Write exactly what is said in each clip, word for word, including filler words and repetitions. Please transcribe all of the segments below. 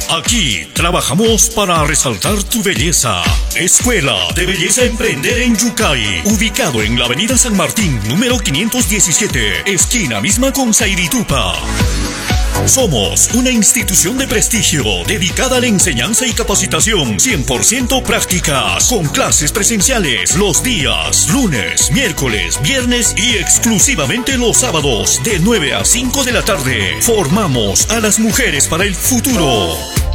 Aquí trabajamos para resaltar tu belleza. Escuela de Belleza Emprender en Yucay, ubicado en la avenida San Martín, número quinientos diecisiete, esquina misma con Sairitupa. Somos una institución de prestigio dedicada a la enseñanza y capacitación cien por ciento prácticas, con clases presenciales los días lunes, miércoles, viernes y exclusivamente los sábados de nueve a cinco de la tarde. Formamos a las mujeres para el futuro.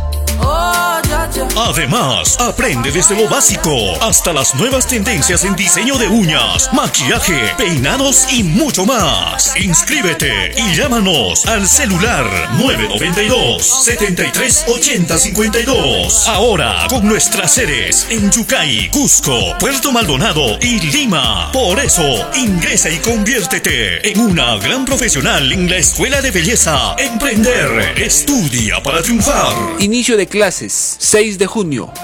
Además, aprende desde lo básico hasta las nuevas tendencias en diseño de uñas, maquillaje, peinados y mucho más. Inscríbete y llámanos al celular nueve nueve dos, siete tres ocho cero cinco dos. Ahora con nuestras sedes en Yucay, Cusco, Puerto Maldonado y Lima. Por eso, ingresa y conviértete en una gran profesional en la Escuela de Belleza Emprender. Estudia para triunfar. Inicio de clases, seis de junio.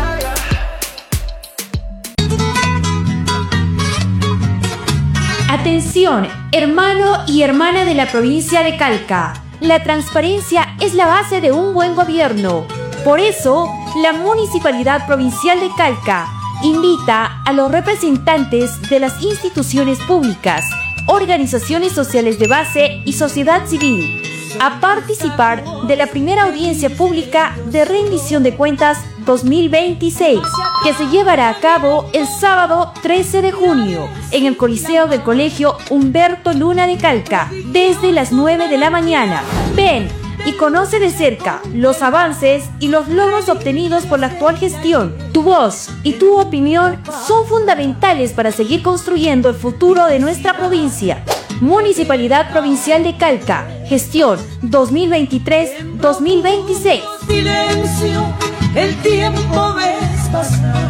Atención, hermano y hermana de la provincia de Calca. La transparencia es la base de un buen gobierno. Por eso, la Municipalidad Provincial de Calca invita a los representantes de las instituciones públicas, organizaciones sociales de base y sociedad civil a participar de la primera audiencia pública de rendición de cuentas dos mil veintiséis, que se llevará a cabo el sábado trece de junio en el Coliseo del Colegio Humberto Luna de Calca, desde las nueve de la mañana. Ven y conoce de cerca los avances y los logros obtenidos por la actual gestión. Tu voz y tu opinión son fundamentales para seguir construyendo el futuro de nuestra provincia. Municipalidad Provincial de Calca, gestión dos mil veintitrés dos mil veintiséis. Silencio, el tiempo ves pasar.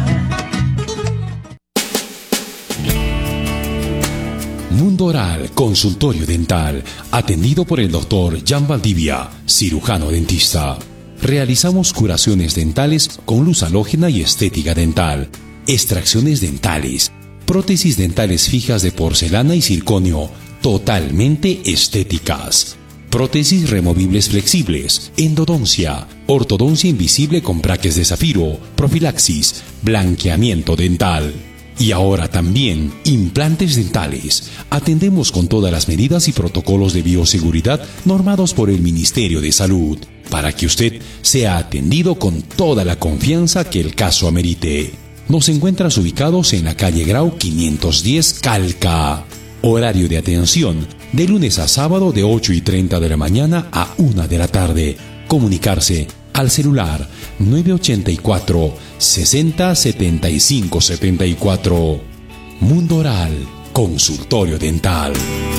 Mundo Oral, consultorio dental, atendido por el doctor Jan Valdivia, cirujano dentista. Realizamos curaciones dentales con luz halógena y estética dental, extracciones dentales, prótesis dentales fijas de porcelana y circonio, totalmente estéticas. Prótesis removibles flexibles, endodoncia, ortodoncia invisible con braques de zafiro, profilaxis, blanqueamiento dental. Y ahora también implantes dentales. Atendemos con todas las medidas y protocolos de bioseguridad normados por el Ministerio de Salud, para que usted sea atendido con toda la confianza que el caso amerite. Nos encuentras ubicados en la calle Grau quinientos diez, Calca. Horario de atención de lunes a sábado de ocho y treinta de la mañana a una de la tarde. Comunicarse al celular nueve ocho cuatro, sesenta, setenta y cinco setenta y cuatro. Mundo Oral, consultorio dental.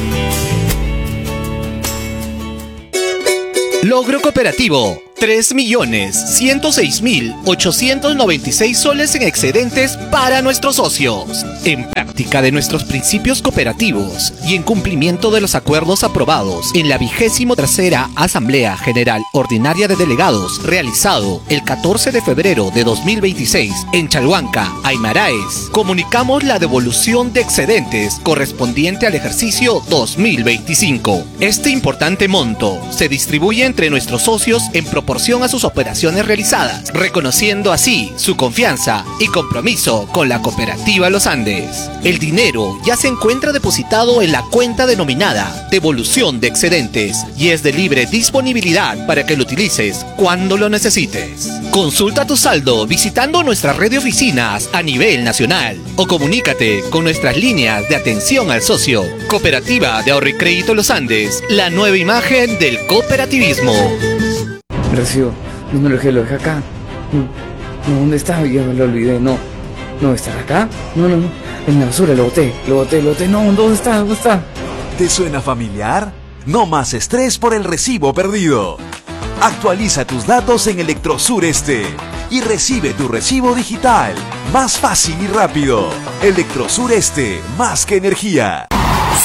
Logro cooperativo. tres millones ciento seis mil ochocientos noventa y seis soles en excedentes para nuestros socios. En práctica de nuestros principios cooperativos y en cumplimiento de los acuerdos aprobados en la vigésimo tercera Asamblea General Ordinaria de Delegados, realizado el catorce de febrero de dos mil veintiséis en Chalhuanca, Aymaraes, comunicamos la devolución de excedentes correspondiente al ejercicio dos mil veinticinco. Este importante monto se distribuye entre nuestros socios en proporción a sus operaciones realizadas, reconociendo así su confianza y compromiso con la cooperativa Los Andes. El dinero ya se encuentra depositado en la cuenta denominada devolución de excedentes y es de libre disponibilidad para que lo utilices cuando lo necesites. Consulta tu saldo visitando nuestra red de oficinas a nivel nacional o comunícate con nuestras líneas de atención al socio. Cooperativa de Ahorro y Crédito Los Andes, la nueva imagen del cooperativismo. Recibo, no me lo dejé, lo dejé acá. No, no, ¿dónde está? Ya me lo olvidé, no. ¿No está acá? No, no, no. En la basura lo boté, lo boté, lo boté. No, ¿dónde está? ¿Dónde está? ¿Te suena familiar? No más estrés por el recibo perdido. Actualiza tus datos en Electrosur Este y recibe tu recibo digital. Más fácil y rápido. Electrosur Este, más que energía.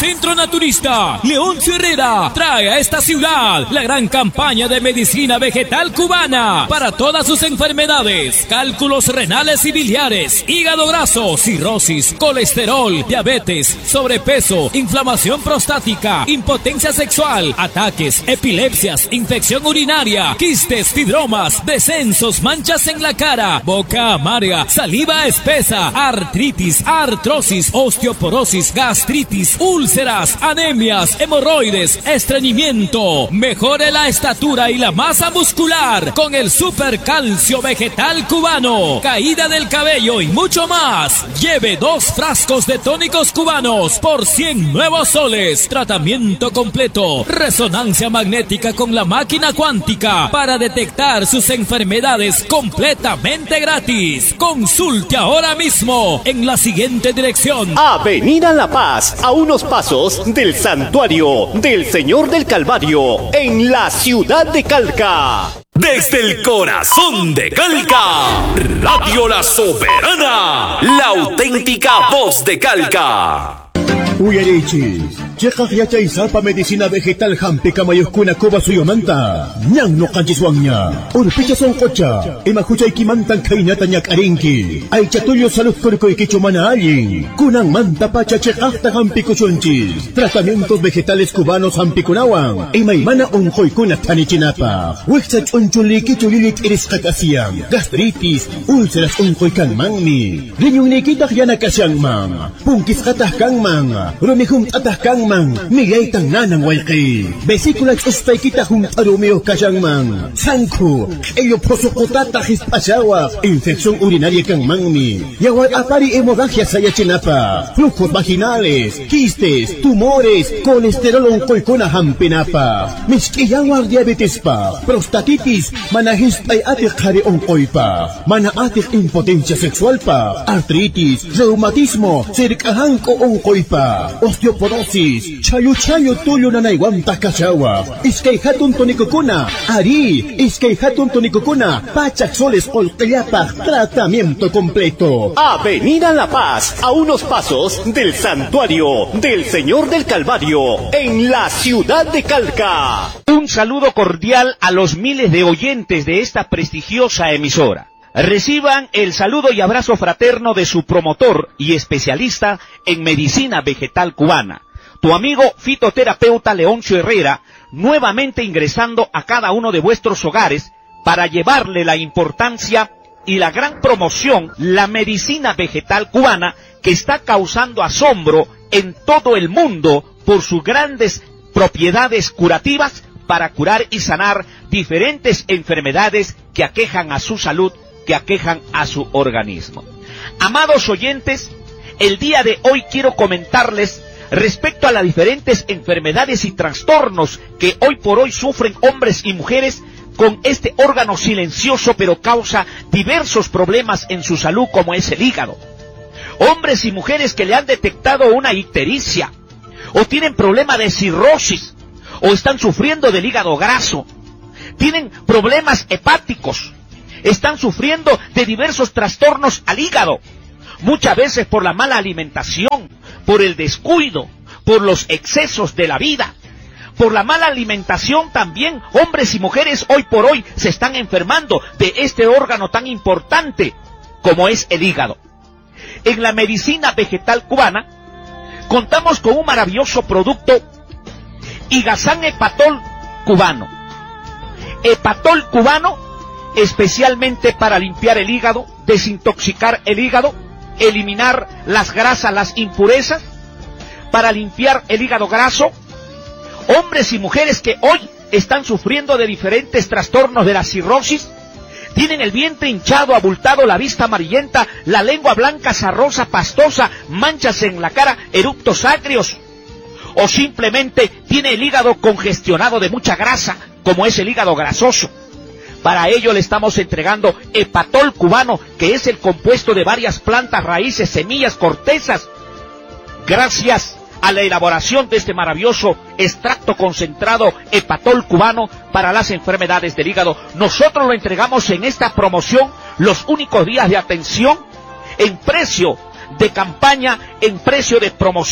Centro Naturista Leoncio Herrera trae a esta ciudad la gran campaña de medicina vegetal cubana para todas sus enfermedades: cálculos renales y biliares, hígado graso, cirrosis, colesterol, diabetes, sobrepeso, inflamación prostática, impotencia sexual, ataques, epilepsias, infección urinaria, quistes, fibromas, descensos, manchas en la cara, boca amarga, saliva espesa, artritis, artrosis, osteoporosis, gastritis, úlceras, anemias, hemorroides, estreñimiento. Mejore la estatura y la masa muscular con el super calcio vegetal cubano, caída del cabello y mucho más. Lleve dos frascos de tónicos cubanos por cien nuevos soles. Tratamiento completo, resonancia magnética con la máquina cuántica para detectar sus enfermedades completamente gratis. Consulte ahora mismo en la siguiente dirección: Avenida La Paz, a unos pasos del Santuario del Señor del Calvario, en la ciudad de Calca. Desde el corazón de Calca, Radio La Soberana, la auténtica voz de Calca. Uyarichis, chekak yachay sapa medicina vegetal hampi kamayuskuna kuba suyomanta. Nyang no kanchiswangnya. Urpicha son kocha. Imahuchay kimantan kainata nyak arinki. Ay chatulyo salud kurkoy kichumana alin. Kunang manta pacha chekakta hampi kuchunchis. Tratamientos vegetales cubanos hampi kunawan. Imaymana unkoy kuna tanichinapa. Wixach unchuli kichulilik iris kakasiam. Gastritis, úlceras unkoy kangmangni. Rinyong nikitak yana kasyang mang. Pungkis katah kang mang. Rumihum atah kang mang, migay tang nanang waykay. Vesikulat ustay kita hum arumeo kasyang mang. Sangko, eyo prosokotata hispasyawak. Infeksyon urinaria kang mangni. Yawal apari hemorragia sa yachinapa. Flujos vaginales, quistes, tumores, colesterol ongkoy ko na hampinapa. Miski yawal diabetes pa, prostatitis, manahis ay atik hari ongkoy pa. Mana atik impotencia sexual pa, artritis, reumatismo, sirikahan ko ongkoy pa. Osteoporosis, chayo-chayo tuyo na naiwanta kasawa. Iskay hatun tonikukuna, ari, iskay hatun tonikukuna, pachak soles olkayapak, tratamiento completo. Avenida La Paz, a unos pasos del Santuario del Señor del Calvario, en la ciudad de Calca. Un saludo cordial a los miles de oyentes de esta prestigiosa emisora. Reciban el saludo y abrazo fraterno de su promotor y especialista en medicina vegetal cubana, tu amigo fitoterapeuta Leoncio Herrera, nuevamente ingresando a cada uno de vuestros hogares para llevarle la importancia y la gran promoción, la medicina vegetal cubana, que está causando asombro en todo el mundo por sus grandes propiedades curativas para curar y sanar diferentes enfermedades que aquejan a su salud, que aquejan a su organismo. Amados oyentes, el día de hoy quiero comentarles respecto a las diferentes enfermedades y trastornos que hoy por hoy sufren hombres y mujeres con este órgano silencioso, pero causa diversos problemas en su salud, como es el hígado. Hombres y mujeres que le han detectado una ictericia, o tienen problema de cirrosis, o están sufriendo del hígado graso, tienen problemas hepáticos, están sufriendo de diversos trastornos al hígado, muchas veces por la mala alimentación, por el descuido, por los excesos de la vida. Por la mala alimentación también hombres y mujeres hoy por hoy se están enfermando de este órgano tan importante como es el hígado. En la medicina vegetal cubana contamos con un maravilloso producto, Higazán Hepatol cubano. Hepatol cubano especialmente para limpiar el hígado, desintoxicar el hígado, eliminar las grasas, las impurezas, para limpiar el hígado graso. Hombres y mujeres que hoy están sufriendo de diferentes trastornos de la cirrosis, tienen el vientre hinchado, abultado, la vista amarillenta, la lengua blanca, sarrosa, pastosa, manchas en la cara, eructos agrios, o simplemente tiene el hígado congestionado de mucha grasa, como es el hígado grasoso. Para ello le estamos entregando Hepatol cubano, que es el compuesto de varias plantas, raíces, semillas, cortezas. Gracias a la elaboración de este maravilloso extracto concentrado Hepatol cubano para las enfermedades del hígado, nosotros lo entregamos en esta promoción los únicos días de atención en precio de campaña, en precio de promoción,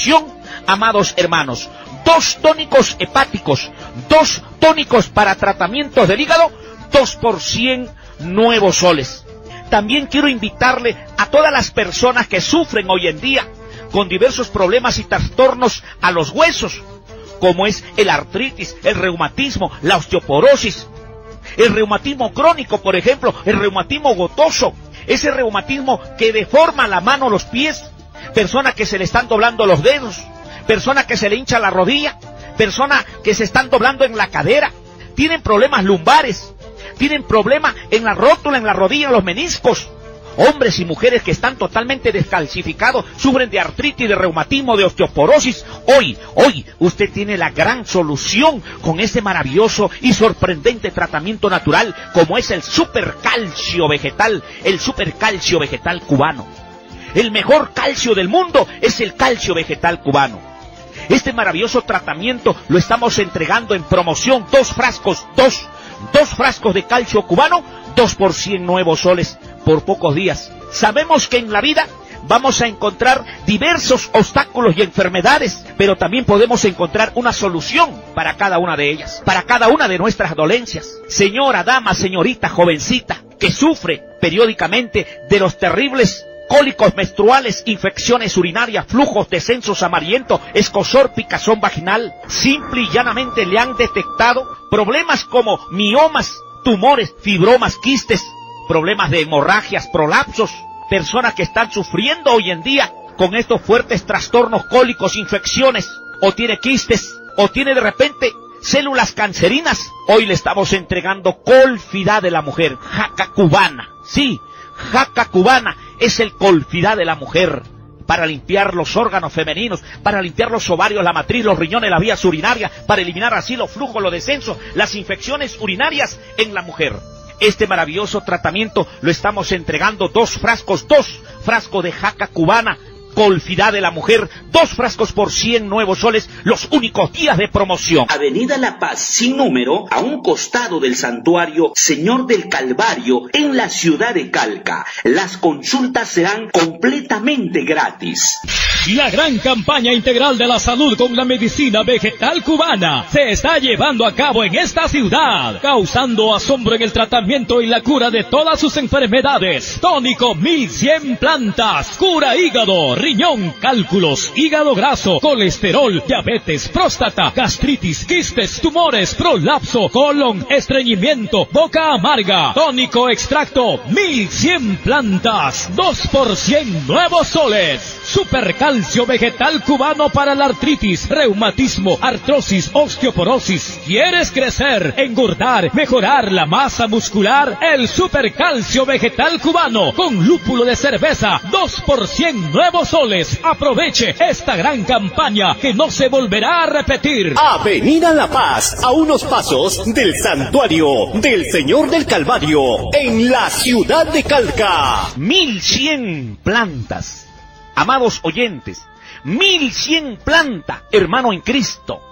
amados hermanos, dos tónicos hepáticos, dos tónicos para tratamientos del hígado, dos por cien nuevos soles. También quiero invitarle a todas las personas que sufren hoy en día con diversos problemas y trastornos a los huesos, como es el artritis, el reumatismo, la osteoporosis, el reumatismo crónico, por ejemplo, el reumatismo gotoso, ese reumatismo que deforma la mano, los pies, personas que se le están doblando los dedos, personas que se le hincha la rodilla, personas que se están doblando en la cadera, tienen problemas lumbares, tienen problemas en la rótula, en la rodilla, en los meniscos. Hombres y mujeres que están totalmente descalcificados, sufren de artritis, de reumatismo, de osteoporosis. Hoy, hoy, usted tiene la gran solución con este maravilloso y sorprendente tratamiento natural, como es el supercalcio vegetal, el supercalcio vegetal cubano. El mejor calcio del mundo es el calcio vegetal cubano. Este maravilloso tratamiento lo estamos entregando en promoción, dos frascos, dos, dos frascos de calcio cubano, dos por cien nuevos soles por pocos días. Sabemos que en la vida vamos a encontrar diversos obstáculos y enfermedades, pero también podemos encontrar una solución para cada una de ellas, para cada una de nuestras dolencias. Señora, dama, señorita, jovencita, que sufre periódicamente de los terribles cólicos menstruales, infecciones urinarias, flujos, descensos amarillentos, escozor, picazón vaginal, simple y llanamente le han detectado problemas como miomas, tumores, fibromas, quistes, problemas de hemorragias, prolapsos, personas que están sufriendo hoy en día con estos fuertes trastornos cólicos, infecciones, o tiene quistes, o tiene de repente células cancerinas. Hoy le estamos entregando Colfidad de la mujer, jaca cubana, sí, jaca cubana es el Colfidad de la mujer, para limpiar los órganos femeninos, para limpiar los ovarios, la matriz, los riñones, las vías urinarias, para eliminar así los flujos, los descensos, las infecciones urinarias en la mujer. Este maravilloso tratamiento lo estamos entregando, dos frascos, dos frascos de jaca cubana, Colfidad de la mujer, dos frascos por cien nuevos soles, los únicos días de promoción. Avenida La Paz, sin número, a un costado del santuario Señor del Calvario, en la ciudad de Calca. Las consultas serán completamente gratis. La gran campaña integral de la salud con la medicina vegetal cubana se está llevando a cabo en esta ciudad, causando asombro en el tratamiento y la cura de todas sus enfermedades. Tónico mil cien plantas, cura hígado, riñón, cálculos, hígado graso, colesterol, diabetes, próstata, gastritis, quistes, tumores, prolapso, colon, estreñimiento, boca amarga. Tónico extracto mil cien plantas, dos por cien nuevos soles. Supercalcio vegetal cubano para la artritis, reumatismo, artrosis, osteoporosis. ¿Quieres crecer, engordar, mejorar la masa muscular? El supercalcio vegetal cubano con lúpulo de cerveza, dos por cien nuevos soles. Aproveche esta gran campaña que no se volverá a repetir. Avenida La Paz, a unos pasos del santuario del Señor del Calvario, en la ciudad de Calca. Mil cien plantas. Amados oyentes, mil cien planta, hermano en Cristo,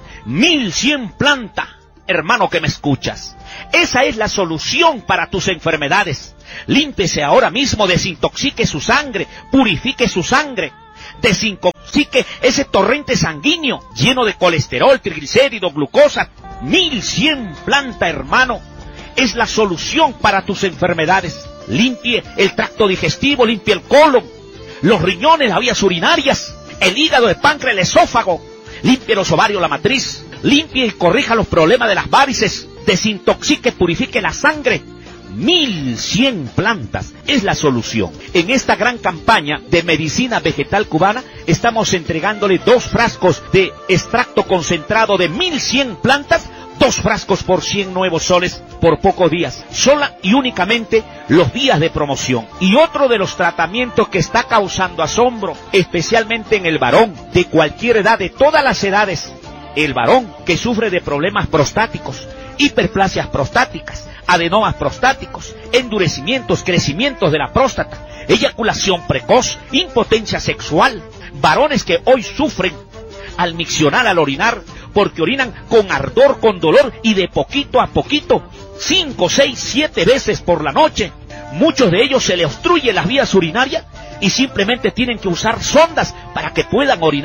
mil cien planta, hermano que me escuchas. Esa es la solución para tus enfermedades. Límpiese ahora mismo, desintoxique su sangre, purifique su sangre, desintoxique ese torrente sanguíneo lleno de colesterol, triglicéridos, glucosa. Mil cien planta, hermano, es la solución para tus enfermedades. Limpie el tracto digestivo, limpie el colon, los riñones, las vías urinarias, el hígado, el páncreas, el esófago, limpie los ovarios, la matriz, limpie y corrija los problemas de las varices, desintoxique, purifique la sangre. Mil cien plantas es la solución. En esta gran campaña de medicina vegetal cubana estamos entregándole dos frascos de extracto concentrado de mil cien plantas, dos frascos por cien nuevos soles por pocos días, sola y únicamente los días de promoción. Y otro de los tratamientos que está causando asombro, especialmente en el varón de cualquier edad, de todas las edades, el varón que sufre de problemas prostáticos, hiperplasias prostáticas, adenomas prostáticos, endurecimientos, crecimientos de la próstata, eyaculación precoz, impotencia sexual, varones que hoy sufren al miccionar, al orinar, porque orinan con ardor, con dolor y de poquito a poquito, cinco, seis, siete veces por la noche. Muchos de ellos se les obstruye las vías urinarias y simplemente tienen que usar sondas para que puedan orinar.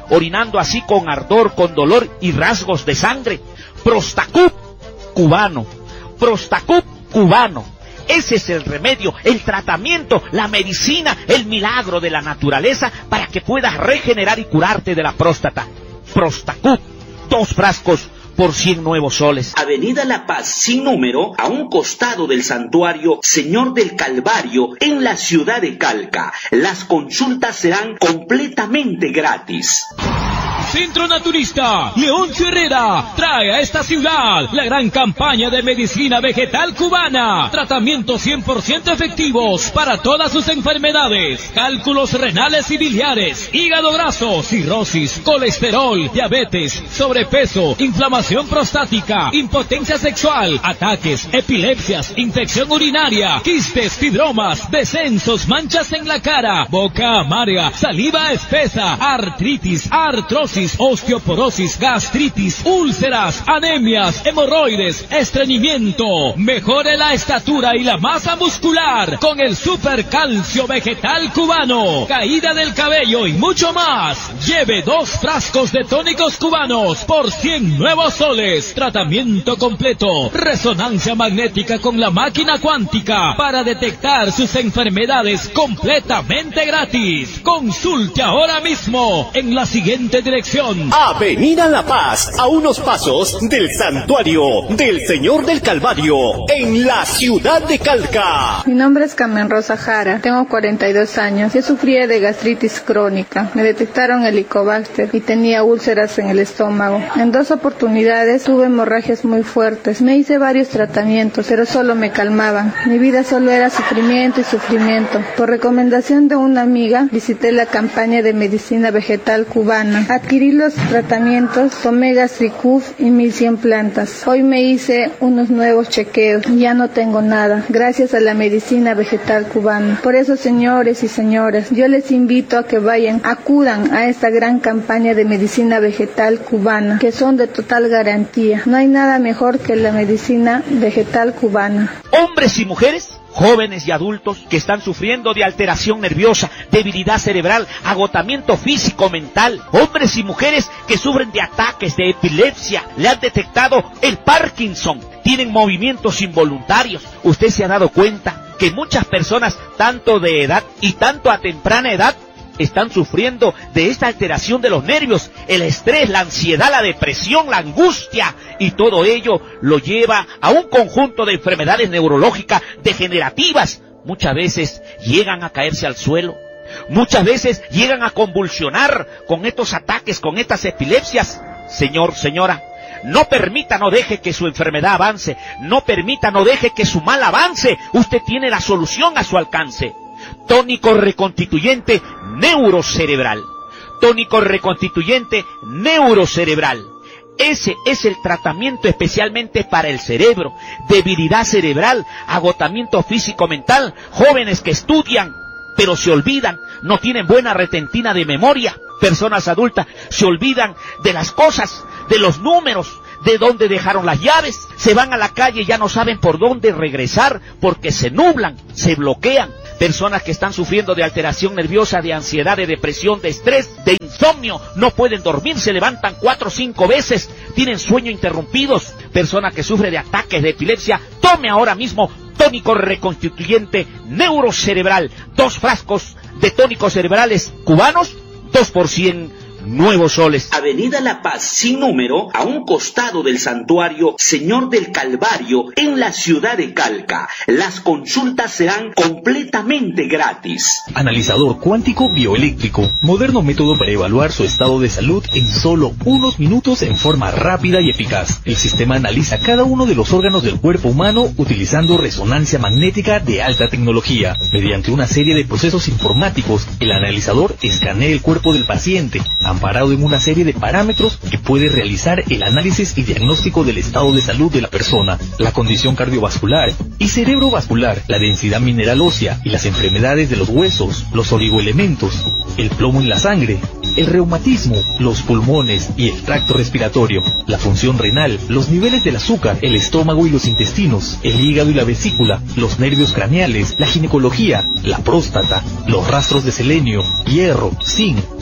orinando así con ardor, con dolor y rasgos de sangre. Prostacup cubano, Prostacup cubano. Ese es el remedio, el tratamiento, la medicina, el milagro de la naturaleza para que puedas regenerar y curarte de la próstata. Prostacup, dos frascos por cien nuevos soles. Avenida La Paz, sin número, a un costado del santuario Señor del Calvario, en la ciudad de Calca. Las consultas serán completamente gratis. Centro Naturista Leoncio Herrera trae a esta ciudad la gran campaña de medicina vegetal cubana. Tratamientos cien por ciento efectivos para todas sus enfermedades. Cálculos renales y biliares, hígado graso, cirrosis, colesterol, diabetes, sobrepeso, inflamación prostática, impotencia sexual, ataques, epilepsias, infección urinaria, quistes, fibromas, descensos, manchas en la cara, boca amarga, saliva espesa, artritis, artrosis, osteoporosis, gastritis, úlceras, anemias, hemorroides, estreñimiento. Mejore la estatura y la masa muscular con el super calcio vegetal cubano. Caída del cabello y mucho más. Lleve dos frascos de tónicos cubanos por cien nuevos soles. Tratamiento completo. Resonancia magnética con la máquina cuántica para detectar sus enfermedades completamente gratis. Consulte ahora mismo en la siguiente dirección. Avenida La Paz, a unos pasos del santuario del Señor del Calvario, en la ciudad de Calca. Mi nombre es Carmen Rosa Jara, tengo cuarenta y dos años. Yo sufría de gastritis crónica. Me detectaron Helicobacter y tenía úlceras en el estómago. En dos oportunidades tuve hemorragias muy fuertes. Me hice varios tratamientos, pero solo me calmaban. Mi vida solo era sufrimiento y sufrimiento. Por recomendación de una amiga, visité la campaña de medicina vegetal cubana. Adquirí los tratamientos, tomé Gastricuf y mil cien plantas. Hoy me hice unos nuevos chequeos y ya no tengo nada, gracias a la medicina vegetal cubana. Por eso, señores y señoras, yo les invito a que vayan, acudan a esta gran campaña de medicina vegetal cubana, que son de total garantía. No hay nada mejor que la medicina vegetal cubana. Hombres y mujeres, jóvenes y adultos que están sufriendo de alteración nerviosa, debilidad cerebral, agotamiento físico, mental. Hombres y mujeres que sufren de ataques de epilepsia, le han detectado el Parkinson, tienen movimientos involuntarios. Usted se ha dado cuenta que muchas personas, tanto de edad y tanto a temprana edad, están sufriendo de esta alteración de los nervios, el estrés, la ansiedad, la depresión, la angustia, y todo ello lo lleva a un conjunto de enfermedades neurológicas degenerativas. Muchas veces llegan a caerse al suelo, muchas veces llegan a convulsionar con estos ataques, con estas epilepsias. Señor, señora, no permita, no deje que su enfermedad avance, no permita, no deje que su mal avance. Usted tiene la solución a su alcance. Tónico reconstituyente neurocerebral. Tónico reconstituyente neurocerebral. Ese es el tratamiento especialmente para el cerebro. Debilidad cerebral, agotamiento físico-mental, jóvenes que estudian pero se olvidan, no tienen buena retentina de memoria. Personas adultas se olvidan de las cosas, de los números, de dónde dejaron las llaves. Se van a la calle y ya no saben por dónde regresar porque se nublan, se bloquean. Personas que están sufriendo de alteración nerviosa, de ansiedad, de depresión, de estrés, de insomnio, no pueden dormir, se levantan cuatro o cinco veces, tienen sueño interrumpidos. Personas que sufren de ataques de epilepsia, tome ahora mismo tónico reconstituyente neurocerebral. Dos frascos de tónicos cerebrales cubanos, dos por cien nuevos soles. Avenida La Paz, sin número, a un costado del santuario Señor del Calvario, en la ciudad de Calca. Las consultas serán completamente gratis. Analizador cuántico bioeléctrico, moderno método para evaluar su estado de salud en solo unos minutos en forma rápida y eficaz. El sistema analiza cada uno de los órganos del cuerpo humano utilizando resonancia magnética de alta tecnología. Mediante una serie de procesos informáticos, el analizador escanea el cuerpo del paciente, amparado en una serie de parámetros que puede realizar el análisis y diagnóstico del estado de salud de la persona, la condición cardiovascular y cerebrovascular, la densidad mineral ósea y las enfermedades de los huesos, los oligoelementos, el plomo en la sangre, el reumatismo, los pulmones y el tracto respiratorio, la función renal, los niveles del azúcar, el estómago y los intestinos, el hígado y la vesícula, los nervios craneales, la ginecología, la próstata, los rastros de selenio, hierro, zinc,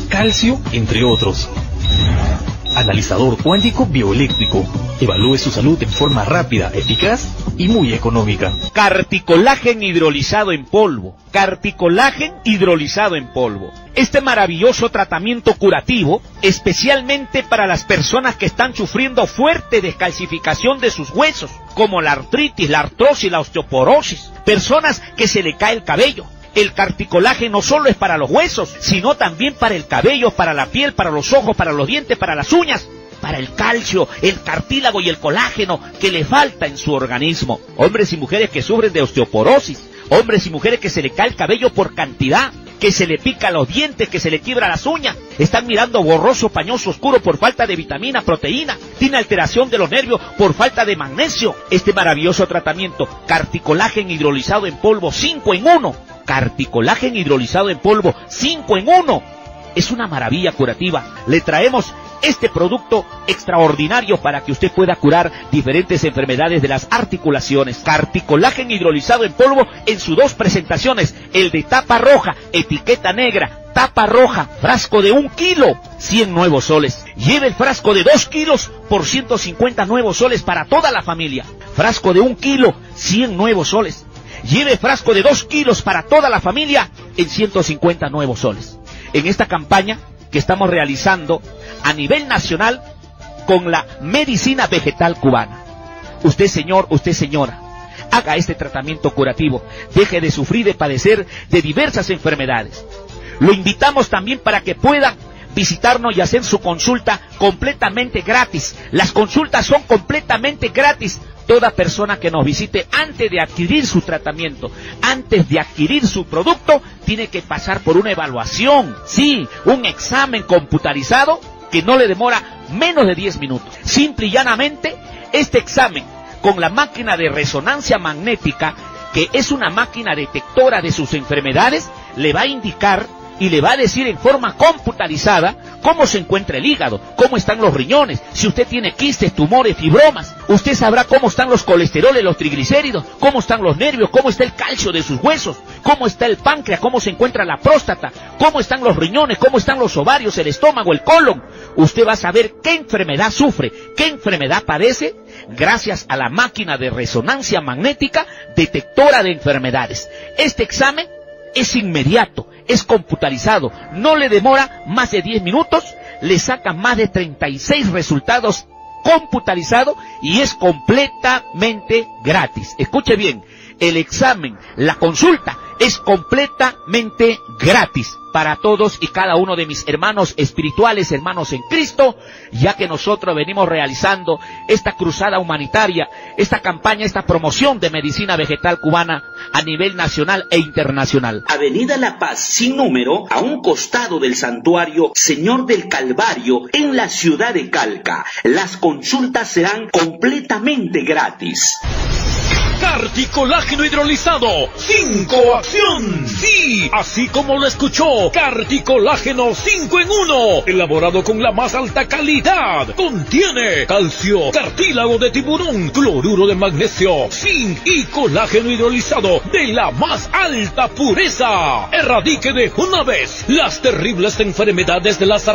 calcio, entre otros. Analizador cuántico bioeléctrico. Evalúe su salud en forma rápida, eficaz y muy económica. Carticolagen hidrolizado en polvo. Carticolagen hidrolizado en polvo. Este maravilloso tratamiento curativo, especialmente para las personas que están sufriendo fuerte descalcificación de sus huesos, como la artritis, la artrosis, la osteoporosis. Personas que se le cae el cabello. El carticolagen no solo es para los huesos, sino también para el cabello, para la piel, para los ojos, para los dientes, para las uñas, para el calcio, el cartílago y el colágeno que le falta en su organismo. Hombres y mujeres que sufren de osteoporosis, hombres y mujeres que se le cae el cabello por cantidad, que se le pica los dientes, que se le quiebra las uñas, están mirando borroso, pañoso, oscuro por falta de vitamina, proteína, tiene alteración de los nervios por falta de magnesio. Este maravilloso tratamiento, carticolagen hidrolizado en polvo cinco en uno, carticolagen hidrolizado en polvo cinco en uno, es una maravilla curativa. Le traemos este producto extraordinario para que usted pueda curar diferentes enfermedades de las articulaciones. Carticolagen hidrolizado en polvo en sus dos presentaciones, el de tapa roja, etiqueta negra, tapa roja, frasco de un kilo, cien nuevos soles. Lleve el frasco de dos kilos por ciento cincuenta nuevos soles para toda la familia. Frasco de un kilo, cien nuevos soles. Lleve frasco de dos kilos para toda la familia en ciento cincuenta nuevos soles. En esta campaña que estamos realizando a nivel nacional con la medicina vegetal cubana. Usted, señor, usted, señora, haga este tratamiento curativo. Deje de sufrir, de padecer de diversas enfermedades. Lo invitamos también para que pueda visitarnos y hacer su consulta completamente gratis. Las consultas son completamente gratis. Toda persona que nos visite antes de adquirir su tratamiento, antes de adquirir su producto, tiene que pasar por una evaluación. Sí, un examen computarizado que no le demora menos de diez minutos. Simple y llanamente, este examen con la máquina de resonancia magnética, que es una máquina detectora de sus enfermedades, le va a indicar y le va a decir en forma computarizada cómo se encuentra el hígado, cómo están los riñones, si usted tiene quistes, tumores, fibromas. Usted sabrá cómo están los colesteroles, los triglicéridos, cómo están los nervios, cómo está el calcio de sus huesos, cómo está el páncreas, cómo se encuentra la próstata, cómo están los riñones, cómo están los ovarios, el estómago, el colon. Usted va a saber qué enfermedad sufre, qué enfermedad padece, gracias a la máquina de resonancia magnética detectora de enfermedades. Este examen es inmediato, es computarizado, no le demora más de diez minutos, le saca más de treinta y seis resultados computarizados y es completamente gratis. Escuche bien, el examen, la consulta es completamente gratis para todos y cada uno de mis hermanos espirituales, hermanos en Cristo, ya que nosotros venimos realizando esta cruzada humanitaria, esta campaña, esta promoción de medicina vegetal cubana a nivel nacional e internacional. Avenida La Paz, sin número, a un costado del santuario Señor del Calvario, en la ciudad de Calca. Las consultas serán completamente gratis. Carticolágeno hidrolizado, cinco acción. Sí, así como lo escuchó, Carticolágeno cinco en uno, elaborado con la más alta calidad. Contiene calcio, cartílago de tiburón, cloruro de magnesio, zinc y colágeno hidrolizado de la más alta pureza. Erradique de una vez las terribles enfermedades de las